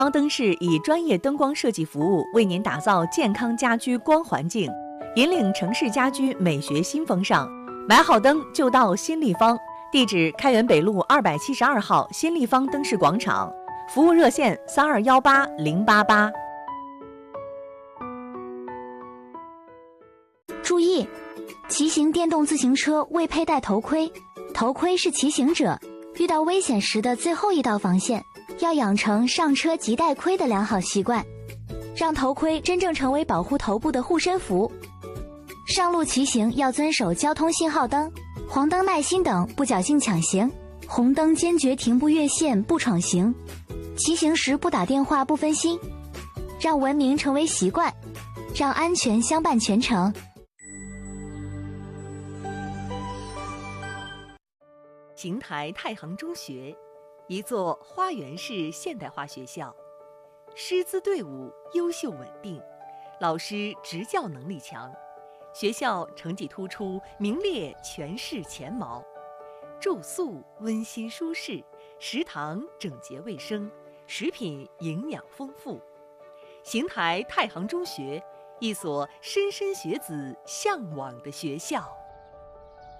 光灯饰以专业灯光设计服务，为您打造健康家居光环境，引领城市家居美学新风尚。买好灯就到新立方，地址开元北路272号新立方灯饰广场，服务热线3218-088。 注意，骑行电动自行车未佩戴头盔，头盔是骑行者遇到危险时的最后一道防线，要养成上车即戴盔的良好习惯，让头盔真正成为保护头部的护身符。上路骑行要遵守交通信号灯、黄灯耐心等，不侥幸抢行；红灯坚决停步越线，不闯行。骑行时不打电话，不分心，让文明成为习惯，让安全相伴全程。 邢台太行中学，一座花园式现代化学校，师资队伍优秀稳定，老师执教能力强，学校成绩突出，名列全市前茅。住宿温馨舒适，食堂整洁卫生，食品营养丰富。邢台太行中学，一所莘莘学子向往的学校。